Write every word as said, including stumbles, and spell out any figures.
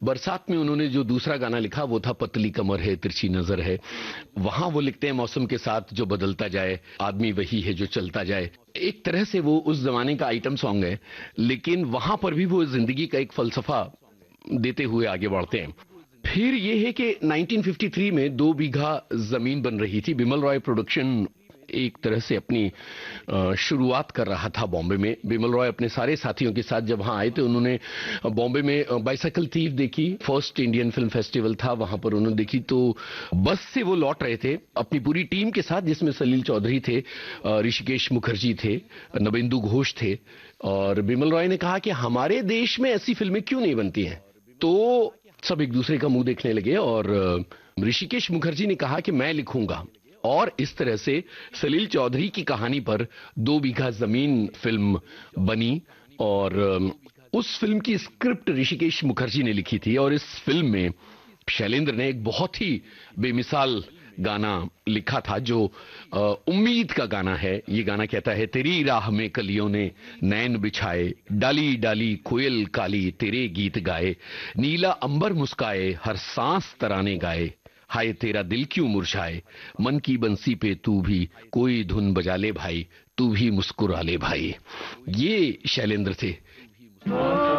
बरसात में उन्होंने जो दूसरा गाना लिखा वो था पतली कमर है तिरछी नजर है। वहां वो लिखते हैं मौसम के साथ जो बदलता जाए, आदमी वही है जो चलता जाए। एक तरह से वो उस जमाने का आइटम सॉन्ग है, लेकिन वहां पर भी वो जिंदगी का एक फलसफा देते हुए आगे बढ़ते हैं। फिर ये है कि नाइनटीन फिफ्टी थ्री में दो बीघा जमीन बन रही थी। बिमल रॉय प्रोडक्शन एक तरह से अपनी अ, शुरुआत कर रहा था बॉम्बे में। बिमल रॉय अपने सारे साथियों के साथ जब वहां आए थे, उन्होंने बॉम्बे में बाइसाइकिल थीव देखी। फर्स्ट इंडियन फिल्म फेस्टिवल था, वहां पर उन्होंने देखी। तो बस से वो लौट रहे थे अपनी पूरी टीम के साथ, जिसमें सलील चौधरी थे, अ, ऋषिकेश मुखर्जी थे, नवेंदु घोष थे। और बिमल रॉय ने कहा कि हमारे देश में ऐसी फिल्में क्यों नहीं बनती हैं। तो सब एक दूसरे का मुंह देखने लगे और अ, ऋषिकेश मुखर्जी ने कहा कि मैं लिखूंगा। और इस तरह से सलील चौधरी की कहानी पर दो बीघा जमीन फिल्म बनी। और अम, उस फिल्म की स्क्रिप्ट ऋषिकेश मुखर्जी ने लिखी थी। और इस फिल्म में शैलेंद्र ने एक बहुत ही बेमिसाल गाना लिखा था, जो अ, उम्मीद का गाना है। ये गाना कहता है, तेरी राह में कलियों ने नैन बिछाए, डाली डाली कोयल काली तेरे गीत गाए, नीला अंबर मुस्काए हर सांस तराने गाए, हाय तेरा दिल क्यों मुरझाए, मन की बंसी पे तू भी कोई धुन बजा ले भाई, तू भी मुस्कुरा ले भाई। ये शैलेंद्र थे।